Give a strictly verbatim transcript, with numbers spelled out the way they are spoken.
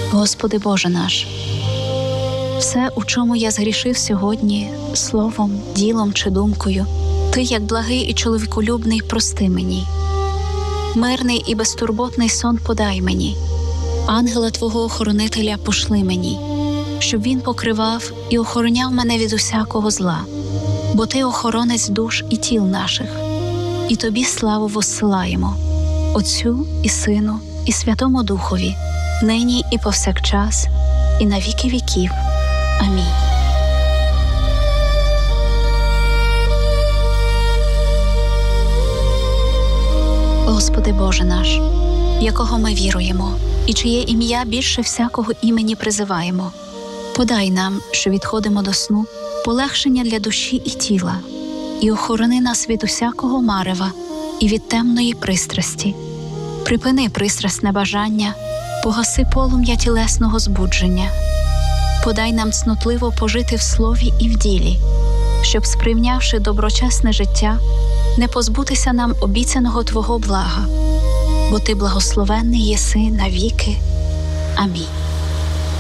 Господи Боже наш, все, у чому я згрішив сьогодні, словом, ділом чи думкою, Ти, як благий і чоловіколюбний, прости мені. Мирний і безтурботний сон подай мені. Ангела Твого охоронителя пошли мені, щоб він покривав і охороняв мене від усякого зла, бо Ти охоронець душ і тіл наших. І Тобі славу воссилаємо, Отцю і Сину і Святому Духові, нині і повсякчас, і на віки віків. Амінь. Господи Боже наш, в якого ми віруємо, і чиє ім'я більше всякого імені призиваємо, подай нам, що відходимо до сну, полегшення для душі і тіла, і охорони нас від усякого марева і від темної пристрасті. Припини пристрасне бажання, погаси полум'я тілесного збудження. Подай нам цнотливо пожити в слові і в ділі, щоб, сприйнявши доброчесне життя, не позбутися нам обіцяного Твого блага, бо Ти благословенний єси навіки. Амінь.